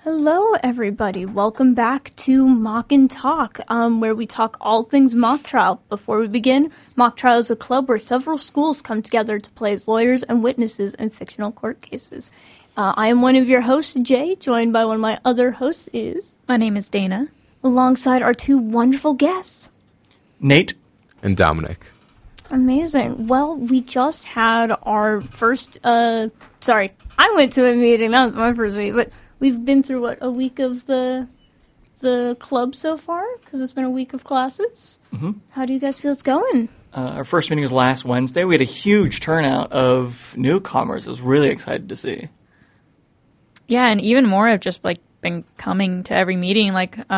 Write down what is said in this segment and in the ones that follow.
Hello, everybody. Welcome back to Mock and Talk, where we talk all things mock trial. Before we begin, Mock Trial is a club where several schools come together to play as lawyers and witnesses in fictional court cases. I am one of your hosts, Jay, joined by one of my other hosts is... My name is Dana. Alongside our two wonderful guests. Nate. And Dominic. Amazing. Well, we just had our first, I went to a meeting, that was my first meeting, but we've been through, a week of the club so far? Because it's been a week of classes. Mm-hmm. How do you guys feel it's going? Our first meeting was last Wednesday. We had a huge turnout of newcomers. I was really excited to see. Yeah, and even more have just been coming to every meeting.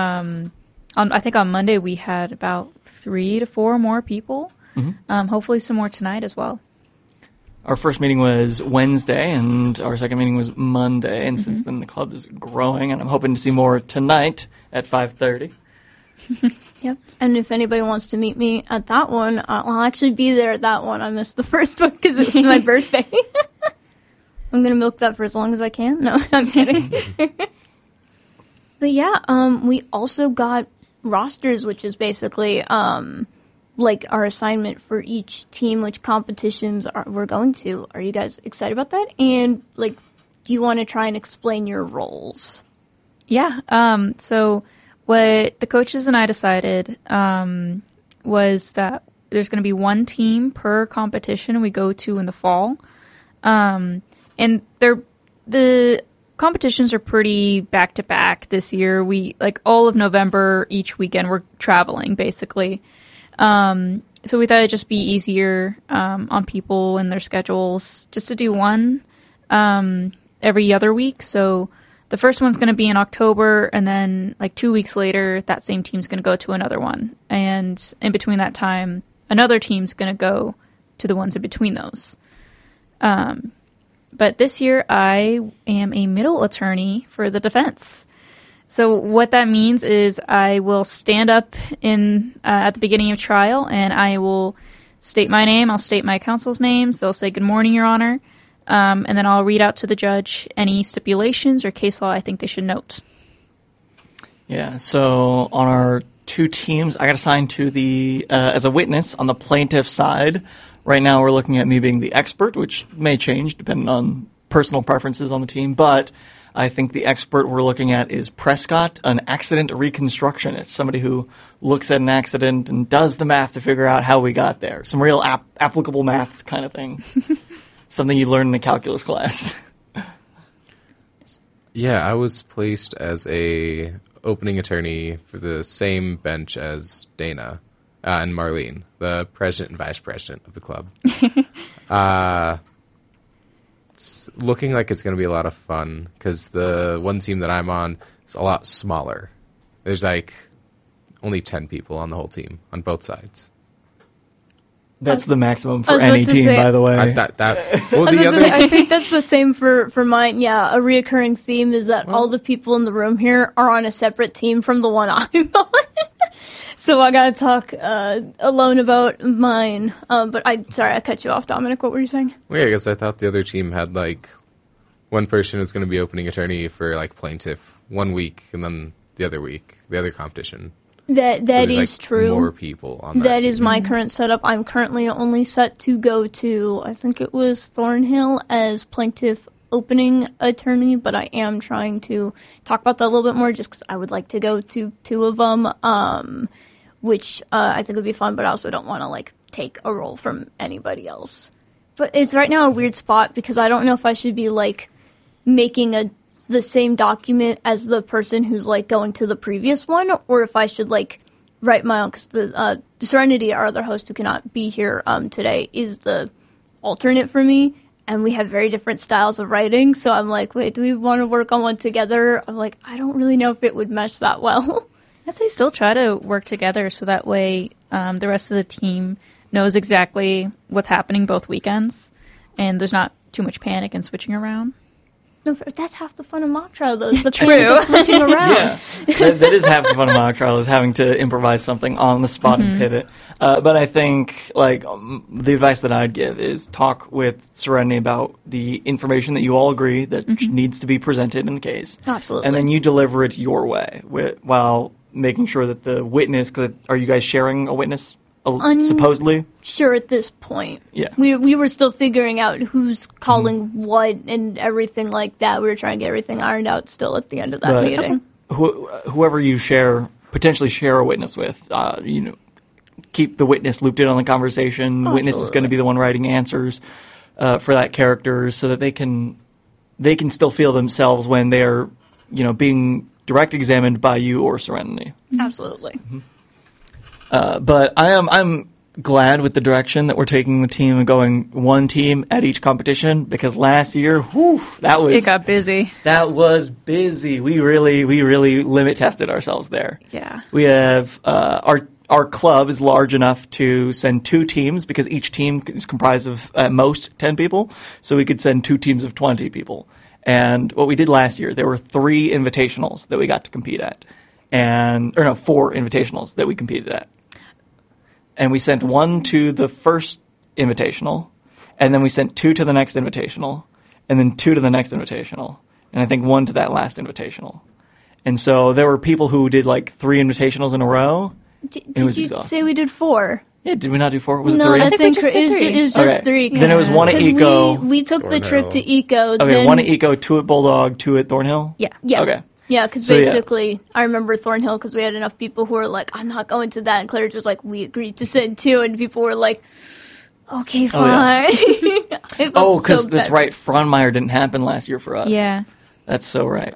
I think on Monday we had about 3 to 4 more people. Mm-hmm. Hopefully some more tonight as well. Our first meeting was Wednesday, and our second meeting was Monday. And since then, the club is growing, and I'm hoping to see more tonight at 5:30. Yep. And if anybody wants to meet me at that one, I'll actually be there at that one. I missed the first one because it was my birthday. I'm going to milk that for as long as I can. No, I'm kidding. But yeah, we also got rosters, which is basically our assignment for each team, which competitions we're going to. Are you guys excited about that? And do you want to try and explain your roles? Yeah. So what the coaches and I decided was that there's going to be one team per competition we go to in the fall. And the competitions are pretty back-to-back this year. We, all of November, each weekend, we're traveling, basically. So we thought it'd just be easier on people and their schedules just to do one every other week. So the first one's going to be in October, and then 2 weeks later, that same team's going to go to another one. And in between that time, another team's going to go to the ones in between those. But this year, I am a middle attorney for the defense. So what that means is I will stand up at the beginning of trial, and I will state my name. I'll state my counsel's names. They'll say, "Good morning, Your Honor." And then I'll read out to the judge any stipulations or case law I think they should note. Yeah, so on our two teams, I got assigned to as a witness on the plaintiff side. Right now we're looking at me being the expert, which may change depending on personal preferences on the team, but I think the expert we're looking at is Prescott, an accident reconstructionist, somebody who looks at an accident and does the math to figure out how we got there. Some real applicable maths kind of thing. Something you learn in a calculus class. Yeah, I was placed as a opening attorney for the same bench as Dana and Marlene, the president and vice president of the club. It's looking like it's going to be a lot of fun because the one team that I'm on is a lot smaller. There's only 10 people on the whole team on both sides. That's the maximum for any team, by the way. I think that's the same for mine. Yeah, a reoccurring theme is that all the people in the room here are on a separate team from the one I'm on. So I gotta talk alone about mine. But I cut you off, Dominic. What were you saying? Well, yeah, I guess I thought the other team had one person was going to be opening attorney for plaintiff 1 week, and then the other week, the other competition. That is true. More people on that. That is my current setup. I'm currently only set to go to, I think it was Thornhill as plaintiff opening attorney, but I am trying to talk about that a little bit more just because I would like to go to 2 of them, which I think would be fun, but I also don't want to take a role from anybody else. But it's right now a weird spot because I don't know if I should be making the same document as the person who's going to the previous one, or if I should write my own, because the Serenity, our other host who cannot be here today, is the alternate for me, and we have very different styles of writing, so I'm wait, do we want to work on one together? I'm I don't really know if it would mesh that well. I'd say still try to work together so that way the rest of the team knows exactly what's happening both weekends, and there's not too much panic and switching around. No, that's half the fun of mock trial, though. The pain of switching around. Yeah, that is half the fun of mock trial, is having to improvise something on the spot and pivot. But I think, the advice that I'd give is talk with Serenity about the information that you all agree that needs to be presented in the case. Absolutely. And then you deliver it your way while making sure that the witness, because are you guys sharing a witness, supposedly? Sure, at this point. Yeah. We were still figuring out who's calling what and everything like that. We were trying to get everything ironed out still at the end of that meeting. Whoever you potentially share a witness with, keep the witness looped in on the conversation. The witness is going to be the one writing answers for that character, so that they can still feel themselves when they're being direct examined by you or Serenity. Absolutely. But I'm glad with the direction that we're taking the team and going one team at each competition, because last year, it got busy. That was busy. We really limit tested ourselves there. Yeah. We have our club is large enough to send 2 teams, because each team is comprised of at most 10 people, so we could send 2 teams of 20 people. And what we did last year, there were 3 invitationals that we got to compete at, 4 invitationals that we competed at. And we sent 1 to the first invitational, and then we sent 2 to the next invitational, and then 2 to the next invitational, and I think 1 to that last invitational. And so there were people who did 3 invitationals in a row. Did you say we did 4? Yeah, did we not do 4? Was it no, 3? That's incorrect. It was just 3. Then it was 1 at Eco. We took the trip to Eco. Okay, 1 at Eco, 2 at Bulldog, 2 at Thornhill? Yeah. Okay. Yeah, because basically, I remember Thornhill, because we had enough people who were like, I'm not going to that. And Claire was like, we agreed to send 2. And people were like, okay, fine. Oh, because that's right. Fronmeyer didn't happen last year for us. Yeah. That's so right.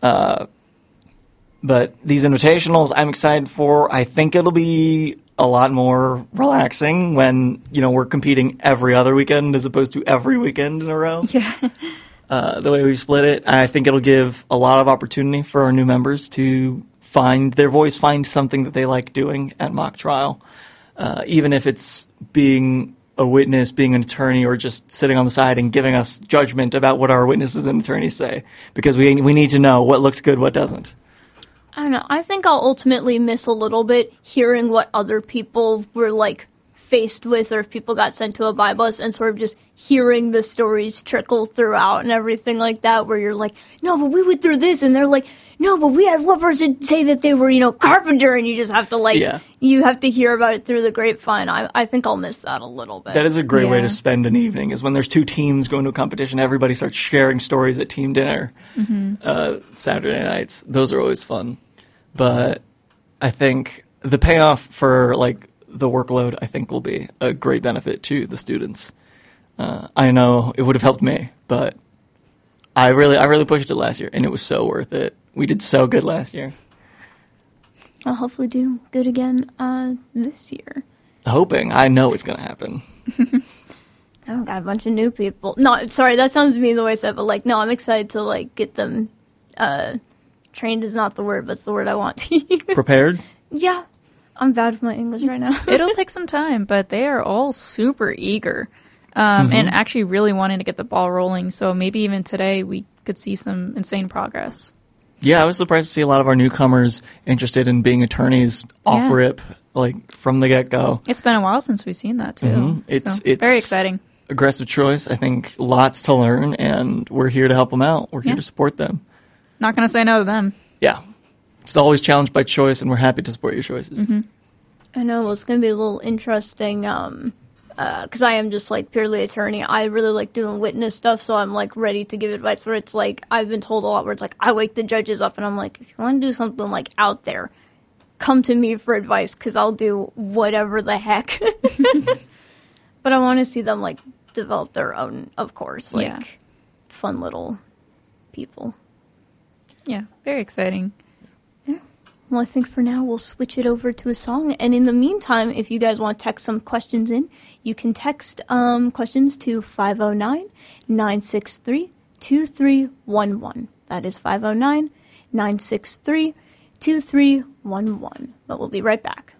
But these invitationals, I'm excited for. I think it'll be a lot more relaxing when, we're competing every other weekend as opposed to every weekend in a row. Yeah. The way we split it, I think it'll give a lot of opportunity for our new members to find their voice, find something that they like doing at mock trial, even if it's being a witness, being an attorney, or just sitting on the side and giving us judgment about what our witnesses and attorneys say, because we need to know what looks good, what doesn't. I don't know. I think I'll ultimately miss a little bit hearing what other people were faced with, or if people got sent to a Bybus, and sort of just hearing the stories trickle throughout and everything like that, where you're like, no, but we went through this, and they're like, no, but we had one person say that they were, carpenter, and you just have to you have to hear about it through the grapevine. I think I'll miss that a little bit. That is a great way to spend an evening, is when there's 2 teams going to a competition, everybody starts sharing stories at team dinner, Saturday nights. Those are always fun. But I think the payoff for, the workload, I think, will be a great benefit to the students. I know it would have helped me, but I really pushed it last year, and it was so worth it. We did so good last year. I'll hopefully do good again this year. Hoping. I know it's going to happen. I've got a bunch of new people. No, sorry, that sounds mean the way I said, but no, I'm excited to get them. Trained is not the word, but it's the word I want to use. Prepared? Yeah. I'm bad with my English right now. It'll take some time, but they are all super eager and actually really wanting to get the ball rolling. So maybe even today we could see some insane progress. Yeah, I was surprised to see a lot of our newcomers interested in being attorneys off rip, from the get-go. It's been a while since we've seen that, too. It's very exciting. Aggressive choice. I think lots to learn, and we're here to help them out. We're here to support them. Not going to say no to them. Yeah. It's always challenged by choice, and we're happy to support your choices. I know, it's going to be a little interesting, because I am just, purely attorney. I really like doing witness stuff, so I'm, ready to give advice where it's, I've been told a lot where it's, I wake the judges up, and I'm like, if you want to do something, out there, come to me for advice, because I'll do whatever the heck. But I want to see them, develop their own, of course, fun little people. Yeah, very exciting. Well, I think for now we'll switch it over to a song. And in the meantime, if you guys want to text some questions in, you can text questions to 509-963-2311. That is 509-963-2311. But we'll be right back.